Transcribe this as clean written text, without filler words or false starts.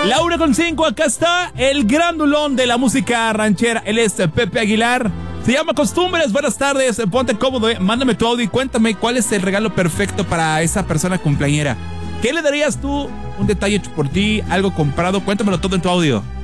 La 1:05, acá está el grandulón de la música ranchera. Él es Pepe Aguilar. Se llama Costumbres. Buenas tardes, ponte cómodo, mándame tu audio y cuéntame cuál es el regalo perfecto para esa persona cumpleañera. ¿Qué le darías tú? Un detalle hecho por ti, algo comprado, cuéntamelo todo en tu audio.